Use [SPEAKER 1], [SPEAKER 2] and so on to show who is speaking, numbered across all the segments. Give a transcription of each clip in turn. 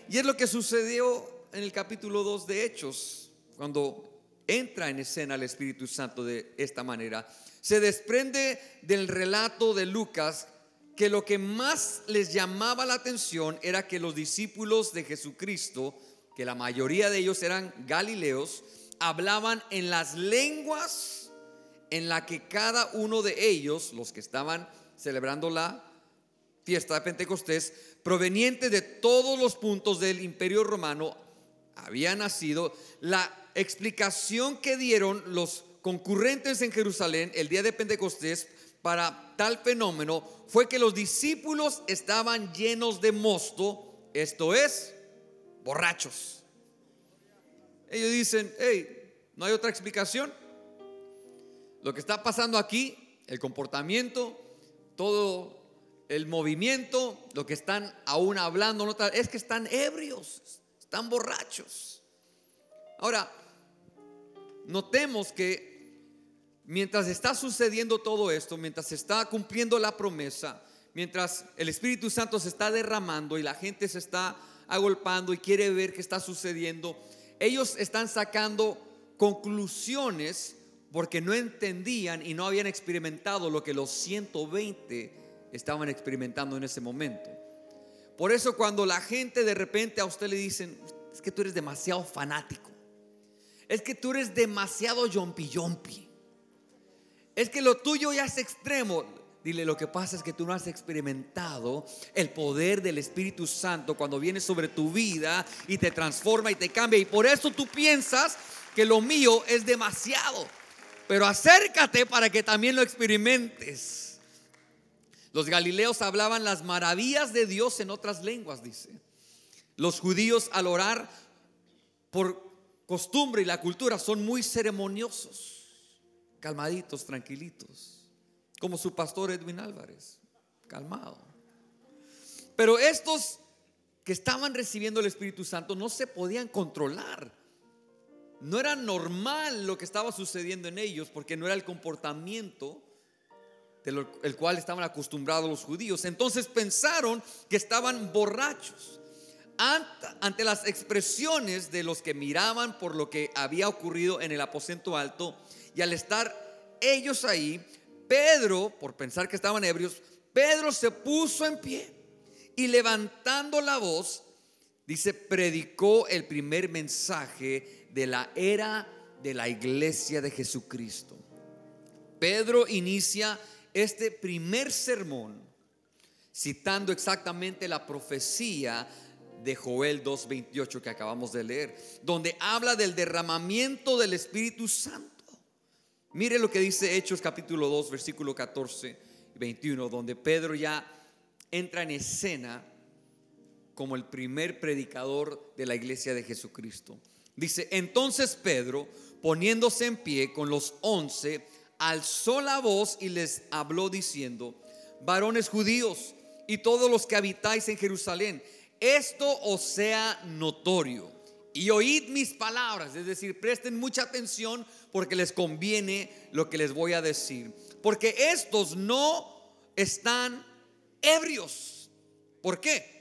[SPEAKER 1] Y es lo que sucedió en el capítulo 2 de Hechos, cuando entra en escena el Espíritu Santo de esta manera. Se desprende del relato de Lucas que lo que más les llamaba la atención era que los discípulos de Jesucristo, que la mayoría de ellos eran galileos, hablaban en las lenguas en la que cada uno de ellos, los que estaban celebrando la fiesta de Pentecostés, provenientes de todos los puntos del Imperio Romano, había nacido. La explicación que dieron los concurrentes en Jerusalén el día de Pentecostés para tal fenómeno fue que los discípulos estaban llenos de mosto, esto es, borrachos. Ellos dicen: hey, no hay otra explicación. Lo que está pasando aquí, el comportamiento, todo el movimiento, lo que están aún hablando, es que están ebrios, están borrachos. Ahora, notemos que mientras está sucediendo todo esto, mientras se está cumpliendo la promesa, mientras el Espíritu Santo se está derramando y la gente se está agolpando y quiere ver qué está sucediendo, ellos están sacando conclusiones porque no entendían y no habían experimentado lo que los 120 estaban experimentando en ese momento. Por eso cuando la gente de repente a usted le dicen: es que tú eres demasiado fanático, es que tú eres demasiado yompi, es que lo tuyo ya es extremo, dile: lo que pasa es que tú no has experimentado el poder del Espíritu Santo cuando viene sobre tu vida y te transforma y te cambia, y por eso tú piensas que lo mío es demasiado. Pero acércate para que también lo experimentes. Los galileos hablaban las maravillas de Dios en otras lenguas, dice. Los judíos, al orar, por costumbre y la cultura, son muy ceremoniosos, calmaditos, tranquilitos, como su pastor Edwin Álvarez, calmado. Pero estos que estaban recibiendo el Espíritu Santo no se podían controlar. No era normal lo que estaba sucediendo en ellos, porque no era el comportamiento el cual estaban acostumbrados los judíos. Entonces pensaron que estaban borrachos. Ante las expresiones de los que miraban por lo que había ocurrido en el aposento alto, y al estar ellos ahí, Pedro, por pensar que estaban ebrios, Pedro se puso en pie y levantando la voz, dice, predicó el primer mensaje de la era de la iglesia de Jesucristo. Pedro inicia este primer sermón citando exactamente la profecía de Joel 2:28 que acabamos de leer, donde habla del derramamiento del Espíritu Santo. Mire lo que dice Hechos capítulo 2 versículo 14 y 21, donde Pedro ya entra en escena como el primer predicador de la iglesia de Jesucristo. Dice: entonces Pedro, poniéndose en pie con los 11, alzó la voz y les habló diciendo: varones judíos y todos los que habitáis en Jerusalén, esto os sea notorio y oíd mis palabras. Es decir, presten mucha atención porque les conviene lo que les voy a decir, porque estos no están ebrios. ¿Por qué?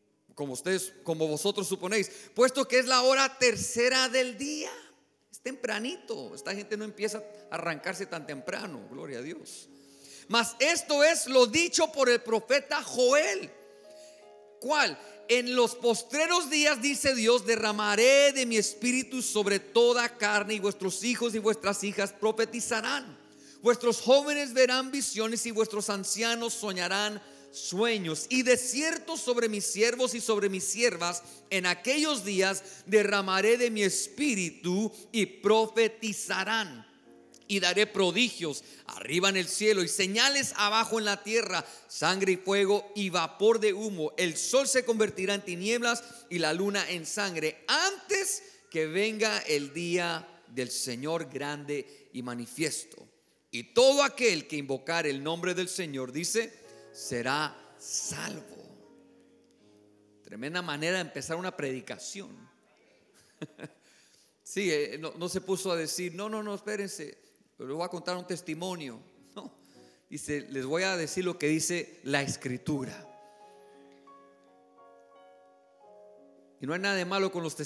[SPEAKER 1] Como vosotros suponéis, puesto que es la hora tercera del día. Es tempranito. Esta gente no empieza a arrancarse tan temprano, gloria a Dios. Mas esto es lo dicho por el profeta Joel. ¿Cuál? En los postreros días, dice Dios, derramaré de mi espíritu sobre toda carne, y vuestros hijos y vuestras hijas profetizarán. Vuestros jóvenes verán visiones y vuestros ancianos soñarán sueños. Y de cierto sobre mis siervos y sobre mis siervas en aquellos días derramaré de mi espíritu y profetizarán. Y daré prodigios arriba en el cielo y señales abajo en la tierra, sangre y fuego y vapor de humo. El sol se convertirá en tinieblas y la luna en sangre, antes que venga el día del Señor grande y manifiesto. Y todo aquel que invocar el nombre del Señor, dice, será salvo. Tremenda manera de empezar una predicación. Sí, no se puso a decir: no, espérense, les voy a contar un testimonio. No, dice: les voy a decir lo que dice la Escritura. Y no hay nada de malo con los